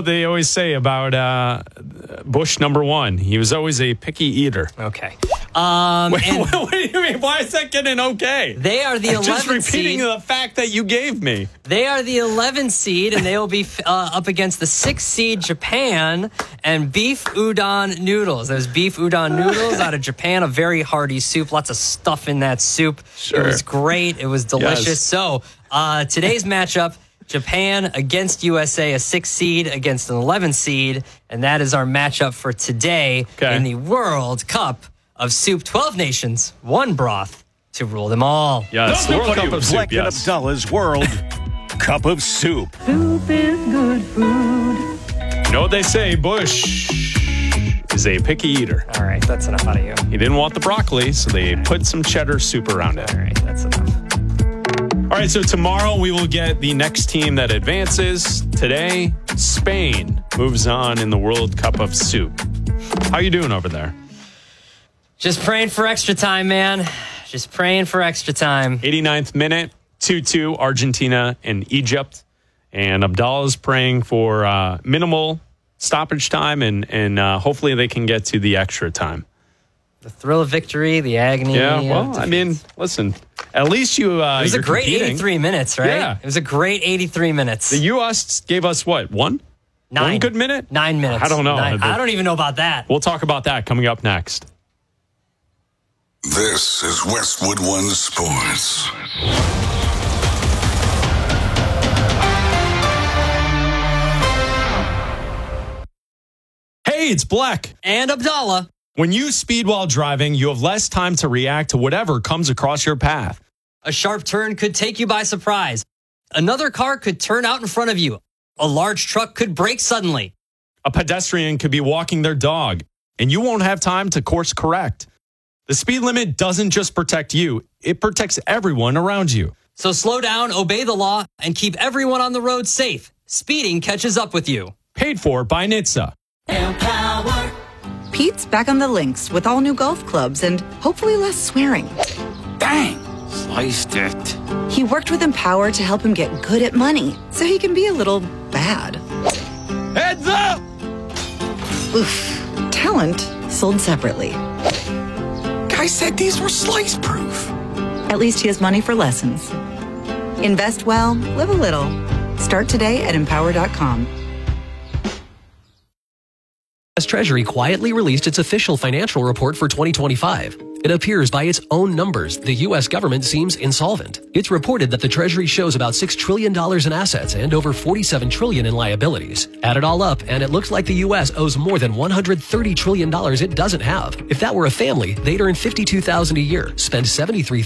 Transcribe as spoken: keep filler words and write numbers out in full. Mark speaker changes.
Speaker 1: what they always say about uh, Bush number one. He was always a picky eater.
Speaker 2: Okay. Um,
Speaker 1: Wait,
Speaker 2: and
Speaker 1: what, what do you mean? Why is that getting okay?
Speaker 2: They are the
Speaker 1: I'm
Speaker 2: eleventh
Speaker 1: just repeating
Speaker 2: seed.
Speaker 1: the fact that you gave me.
Speaker 2: They are the eleventh seed, and they will be uh, up against the sixth seed Japan and beef udon noodles. There's beef udon noodles out of Japan, a very hearty soup. Lots of stuff in that soup.
Speaker 1: Sure.
Speaker 2: It was great. It was delicious.
Speaker 1: Yes.
Speaker 2: So uh, today's matchup, Japan against U S A, a six seed against an eleven seed, and that is our matchup for today
Speaker 1: Okay.
Speaker 2: in the World Cup of Soup. twelve nations, one broth to rule them all.
Speaker 1: Yes, the World Cup of Soup,
Speaker 3: Black and
Speaker 1: yes.
Speaker 3: Abdullah's World Cup of Soup.
Speaker 4: Soup is good food.
Speaker 1: You know what they say, Bush is a picky eater.
Speaker 2: All right, that's enough out of you.
Speaker 1: He didn't want the broccoli, so they put some cheddar soup around it.
Speaker 2: All right, that's enough.
Speaker 1: All right, so tomorrow we will get the next team that advances. Today, Spain moves on in the World Cup of Soup. How you doing over there?
Speaker 2: Just praying for extra time, man. Just praying for extra time.
Speaker 1: eighty-ninth minute, two two, Argentina and Egypt. And Abdallah's praying for uh, minimal stoppage time, and, and uh, hopefully they can get to the extra time.
Speaker 2: The thrill of victory, the agony.
Speaker 1: Yeah,
Speaker 2: of
Speaker 1: well, I
Speaker 2: defeat.
Speaker 1: mean, listen, at least you uh,
Speaker 2: it was a
Speaker 1: you're
Speaker 2: great
Speaker 1: competing.
Speaker 2: eighty-three minutes, right?
Speaker 1: Yeah.
Speaker 2: It was a great eighty-three minutes.
Speaker 1: The U S gave us what, one?
Speaker 2: Nine.
Speaker 1: One good minute?
Speaker 2: Nine minutes.
Speaker 1: I don't know.
Speaker 2: Nine. I don't even know about that.
Speaker 1: We'll talk about that coming up next.
Speaker 5: This is Westwood One Sports.
Speaker 1: Hey, it's Black.
Speaker 2: And Abdallah.
Speaker 1: When you speed while driving, you have less time to react to whatever comes across your path.
Speaker 2: A sharp turn could take you by surprise. Another car could turn out in front of you. A large truck could brake suddenly.
Speaker 1: A pedestrian could be walking their dog, and you won't have time to course correct. The speed limit doesn't just protect you, it protects everyone around you.
Speaker 2: So slow down, obey the law, and keep everyone on the road safe. Speeding catches up with you.
Speaker 1: Paid for by N H T S A.
Speaker 6: Pete's back on the links with all new golf clubs and hopefully less swearing.
Speaker 3: Dang! Sliced it.
Speaker 6: He worked with Empower to help him get good at money so he can be a little bad.
Speaker 3: Heads up!
Speaker 6: Oof. Talent sold separately.
Speaker 3: Guy said these were slice proof.
Speaker 6: At least he has money for lessons. Invest well, live a little. Start today at empower dot com.
Speaker 7: U S Treasury quietly released its official financial report for twenty twenty-five. It appears by its own numbers, the U S government seems insolvent. It's reported that the Treasury shows about six trillion dollars in assets and over forty-seven trillion dollars in liabilities. Add it all up, and it looks like the U S owes more than one hundred thirty trillion dollars it doesn't have. If that were a family, they'd earn fifty-two thousand dollars a year, spend seventy-three